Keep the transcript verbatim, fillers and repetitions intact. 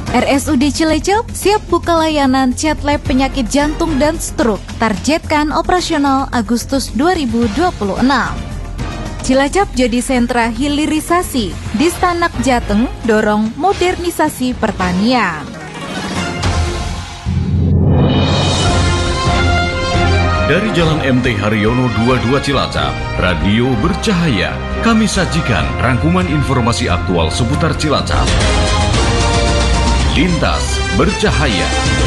R S U D Cilacap siap buka layanan cath lab penyakit jantung dan stroke, targetkan operasional Agustus dua ribu dua puluh enam. Cilacap jadi sentra hilirisasi, Distanak Jateng dorong modernisasi pertanian. Dari Jalan M T Haryono dua puluh dua Cilacap, Radio Bercahaya, kami sajikan rangkuman informasi aktual seputar Cilacap. Lintas Bercahaya.